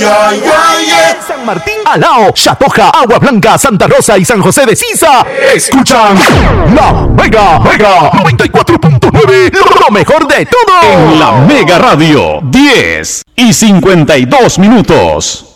San Martín, Alao, Chatoja, Agua Blanca, Santa Rosa y San José de Sisa escuchan la Mega 94.9, lo mejor de todo. En la Mega Radio, 10:52.